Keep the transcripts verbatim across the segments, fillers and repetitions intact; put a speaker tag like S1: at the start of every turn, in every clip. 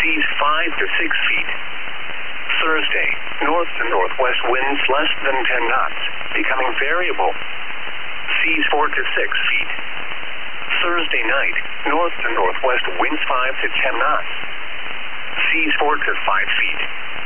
S1: seas five to six feet. Thursday, north to northwest winds less than ten knots, becoming variable. Seas four to six feet. Thursday night, north to northwest winds five to ten knots. Seas four to five feet.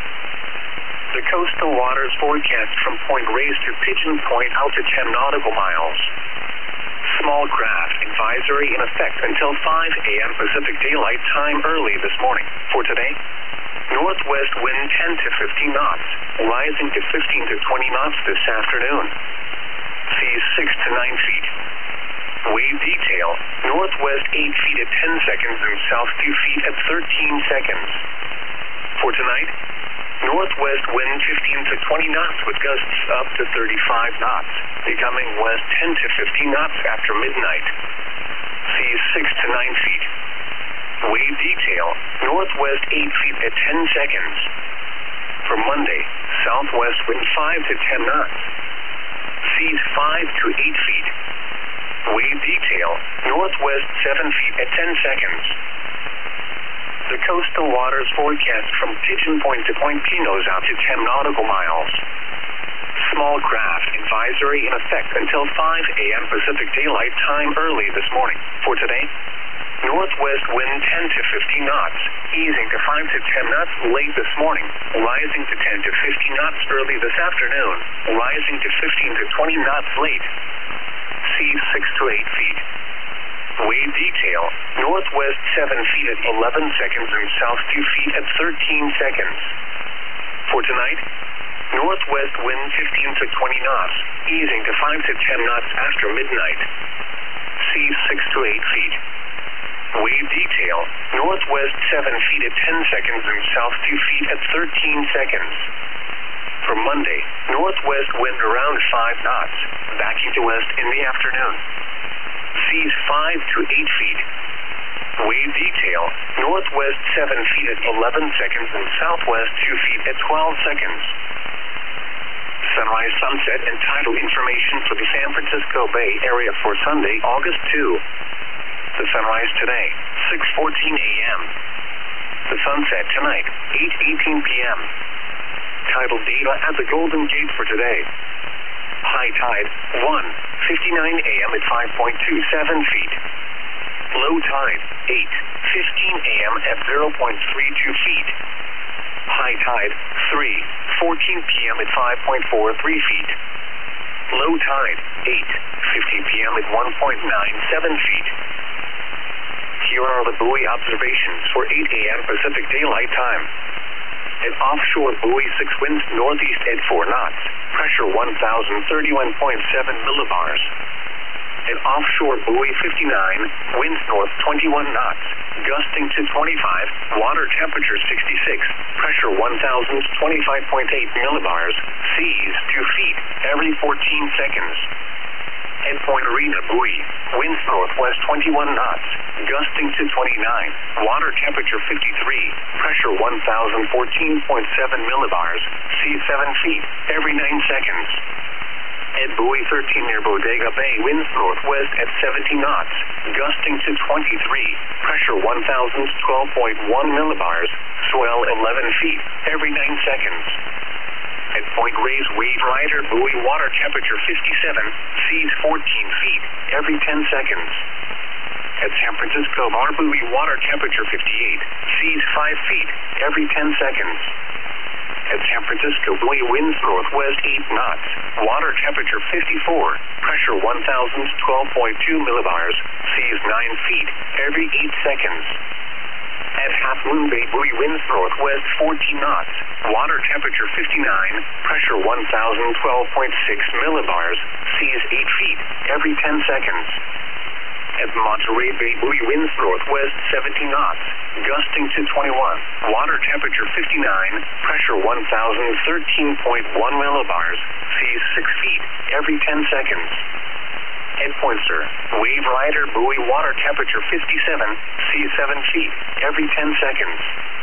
S1: The coastal waters forecast from Point Reyes to Pigeon Point out to ten nautical miles. Small craft advisory in effect until five a m Pacific Daylight Time early this morning. For today, northwest wind ten to fifteen knots, rising to fifteen to twenty knots this afternoon. Seas six to nine feet. Wave detail, northwest eight feet at ten seconds and south two feet at thirteen seconds. For tonight, northwest wind fifteen to twenty knots with gusts up to thirty-five knots, becoming west ten to fifteen knots after midnight. Seas six to nine feet. Wave detail, northwest eight feet at ten seconds. For Monday, southwest wind five to ten knots. Seas five to eight feet. Wave detail, northwest seven feet at ten seconds. The coastal waters forecast from Pigeon Point to Point Pinos out to ten nautical miles. Small craft advisory in effect until five a m Pacific Daylight Time early this morning. For today, northwest wind ten to fifteen knots, easing to five to ten knots late this morning, rising to ten to fifteen knots early this afternoon, rising to fifteen to twenty knots late. Seas six to eight feet. Wave detail, northwest seven feet at eleven seconds and south two feet at thirteen seconds. For tonight, northwest wind fifteen to twenty knots, easing to five to ten knots after midnight. Seas six to eight feet. Wave detail, northwest seven feet at ten seconds and south two feet at thirteen seconds. For Monday, northwest wind around five knots, backing to west in the afternoon. Seas five to eight feet. Wave detail, northwest seven feet at eleven seconds and southwest two feet at twelve seconds. Sunrise, sunset, and tidal information for the San Francisco Bay Area for Sunday, August second. The sunrise today, six fourteen a m The sunset tonight, eight eighteen p m Tidal data at the Golden Gate for today. High tide, one fifty-nine a m at five point two seven feet. Low tide, eight fifteen a m at zero point three two feet. High tide, three fourteen p m at five point four three feet. Low tide, eight fifty p m at one point nine seven feet. Here are the buoy observations for eight a m Pacific Daylight Time. At offshore buoy six winds northeast at four knots, pressure one thousand thirty-one point seven millibars. At offshore buoy fifty-nine, winds north twenty-one knots, gusting to twenty-five, water temperature sixty-six, pressure one thousand twenty-five point eight millibars, seas two feet every fourteen seconds. At Point Arena buoy, winds northwest twenty-one knots, gusting to twenty-nine, water temperature fifty-three, pressure one thousand fourteen point seven millibars, seas seven feet every nine seconds. At buoy thirteen near Bodega Bay, winds northwest at seventy knots, gusting to twenty-three, pressure one thousand twelve point one millibars, swell eleven feet every nine seconds. At Point Reyes Wave Rider buoy, water temperature fifty-seven, seas fourteen feet every ten seconds. At San Francisco Bar buoy, water temperature fifty-eight, seas five feet every ten seconds. At San Francisco buoy, winds northwest eight knots, water temperature fifty-four, pressure one thousand twelve point two millibars, seas nine feet every eight seconds. At Half Moon Bay buoy, winds northwest fourteen knots, water temperature fifty-nine, pressure one thousand twelve point six millibars, seas eight feet every ten seconds. At Monterey Bay buoy, winds northwest seventeen knots, gusting to twenty-one, water temperature fifty-nine, pressure one thousand thirteen point one millibars, seas six feet every ten seconds. At Poinsett, Wave Rider buoy, water temperature fifty-seven, seas seven feet every ten seconds.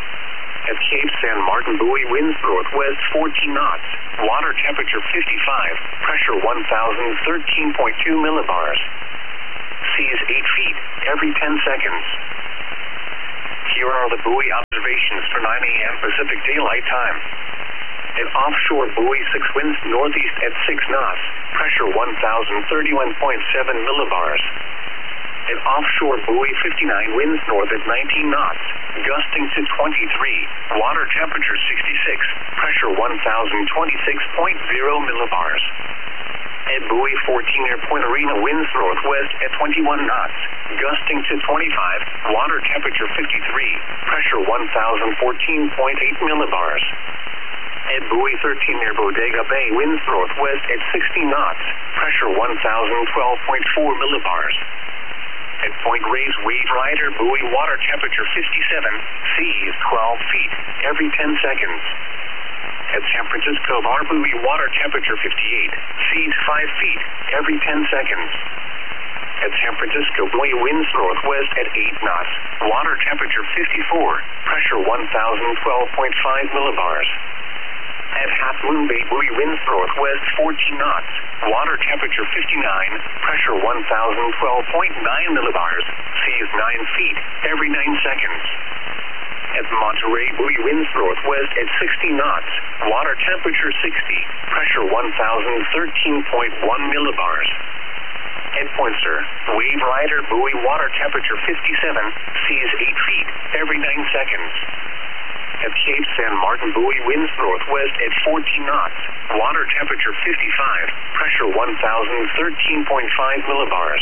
S1: At Cape San Martin buoy, winds northwest fourteen knots, water temperature fifty-five, pressure one thousand thirteen point two millibars, seas eight feet every ten seconds. Here are the buoy observations. observations for nine A M Pacific Daylight Time. An offshore buoy six winds northeast at six knots, pressure one thousand thirty-one point seven millibars. An offshore buoy fifty-nine winds north at nineteen knots, gusting to twenty-three, water temperature sixty-six, pressure one thousand twenty-six point zero millibars. At buoy fourteen near Point Arena winds northwest at twenty-one knots, gusting to twenty-five, water temperature fifty-three, pressure one thousand fourteen point eight millibars. At buoy thirteen near Bodega Bay winds northwest at sixty knots, pressure one thousand twelve point four millibars. At Point Reyes Wave Rider buoy water temperature fifty-seven, seas twelve feet, every ten seconds. At San Francisco Bar buoy water temperature fifty-eight, seas five feet, every ten seconds. At San Francisco buoy winds northwest at eight knots, water temperature fifty-four, pressure one thousand twelve point five millibars. At Half Moon Bay buoy winds northwest fourteen knots, water temperature fifty-nine, pressure one thousand twelve point nine millibars, seas nine feet, every nine seconds. At Monterey buoy winds northwest at sixty knots, water temperature sixty, pressure one thousand thirteen point one millibars. At Point Sur, Wave Rider buoy water temperature fifty-seven, seas eight feet, every nine seconds. At Cape San Martin buoy winds northwest at fourteen knots, water temperature fifty-five, pressure one thousand thirteen point five millibars.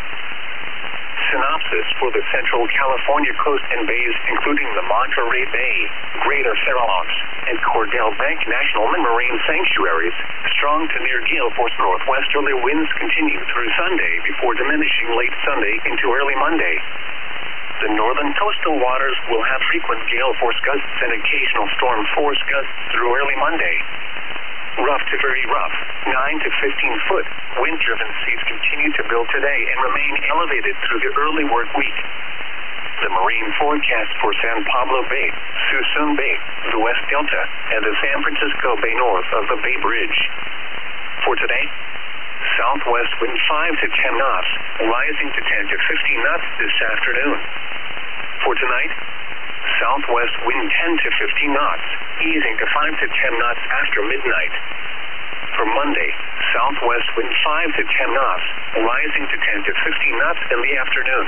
S1: Synopsis for the Central California coast and bays, including the Monterey Bay, Greater Farallones, and Cordell Bank National Marine Sanctuaries. Strong to near gale force northwesterly winds continue through Sunday before diminishing late Sunday into early Monday. The northern coastal waters will have frequent gale force gusts and occasional storm force gusts through early Monday. Rough to very rough, nine to fifteen foot, wind-driven seas continue to build today and remain elevated through the early work week. The marine forecast for San Pablo Bay, Suisun Bay, the West Delta, and the San Francisco Bay north of the Bay Bridge. For today, southwest wind five to ten knots, rising to ten to fifteen knots this afternoon. For tonight, southwest wind ten to fifteen knots, easing to five to ten knots after midnight. For Monday, southwest wind five to ten knots, rising to ten to fifteen knots in the afternoon.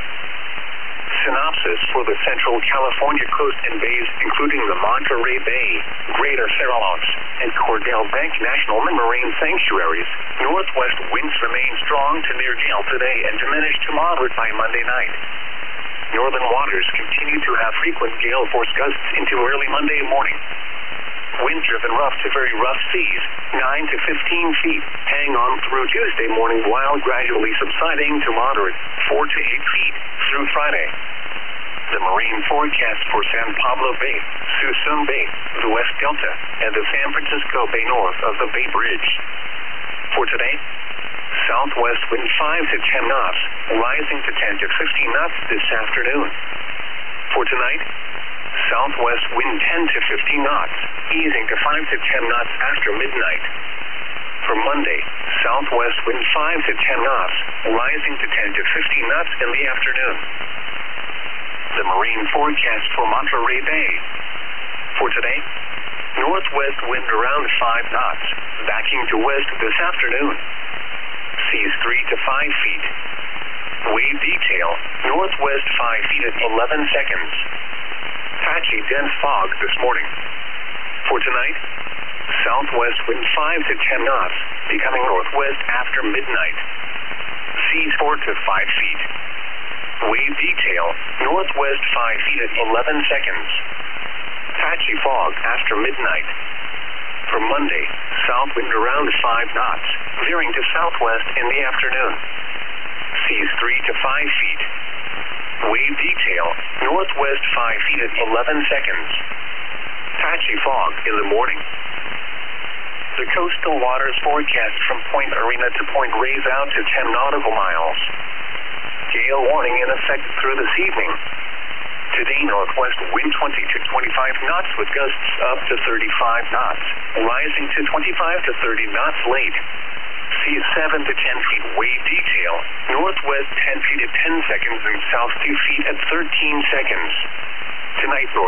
S1: Synopsis for the Central California coast and bays, including the Monterey Bay, Greater Farallones, and Cordell Bank National Marine Sanctuaries. Northwest winds remain strong to near gale today and diminish to moderate by Monday night. Northern waters continue to have frequent gale force gusts into early Monday morning. Wind-driven rough to very rough seas, nine to fifteen feet, hang on through Tuesday morning while gradually subsiding to moderate, four to eight feet, through Friday. The marine forecast for San Pablo Bay, Suisun Bay, the West Delta, and the San Francisco Bay north of the Bay Bridge. For today, southwest wind five to ten knots, rising to ten to fifteen knots this afternoon. For tonight, southwest wind ten to fifteen knots, easing to five to ten knots after midnight. For Monday, southwest wind five to ten knots, rising to ten to fifteen knots in the afternoon. The marine forecast for Monterey Bay. For today, northwest wind around five knots, backing to west this afternoon. Seas three to five feet. Wave detail, northwest five feet at eleven seconds. Patchy dense fog this morning. For tonight, southwest wind five to ten knots, becoming northwest after midnight. Seas four to five feet. Wave detail, northwest five feet at eleven seconds. Patchy fog after midnight. For Monday, south wind around five knots, veering to southwest in the afternoon. Seas three to five feet. Wave detail, northwest five feet at eleven seconds. Patchy fog in the morning. The coastal waters forecast from Point Arena to Point Reyes out to ten nautical miles. Gale warning in effect through this evening. Today, northwest wind twenty to twenty-five knots with gusts up to thirty-five knots, rising to twenty-five to thirty knots late. Seas seven to ten feet wave detail, northwest ten feet at ten seconds and south two feet at thirteen seconds. Tonight, north.